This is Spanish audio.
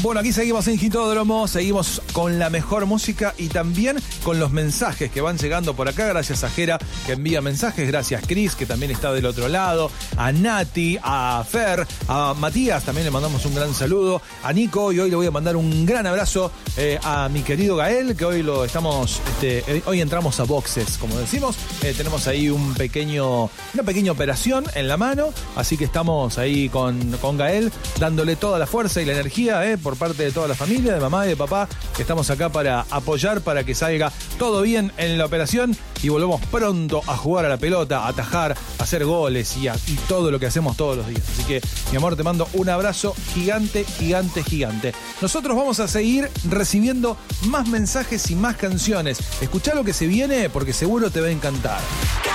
Bueno, aquí seguimos en Hitódromo, seguimos con la mejor música y también con los mensajes que van llegando por acá. Gracias a Jera, que envía mensajes. Gracias Cris, que también está del otro lado. A Nati, a Fer, a Matías, también le mandamos un gran saludo. A Nico, y hoy le voy a mandar un gran abrazo a mi querido Gael, que hoy lo estamos, hoy entramos a boxes, como decimos. Tenemos ahí una pequeña operación en la mano, así que estamos ahí con Gael, dándole toda la fuerza y la energía, por parte de toda la familia, de mamá y de papá, que estamos acá para apoyar, para que salga todo bien en la operación y volvamos pronto a jugar a la pelota, a atajar, a hacer goles y todo lo que hacemos todos los días. Así que, mi amor, te mando un abrazo gigante, gigante, gigante. Nosotros vamos a seguir recibiendo más mensajes y más canciones. Escuchá lo que se viene porque seguro te va a encantar.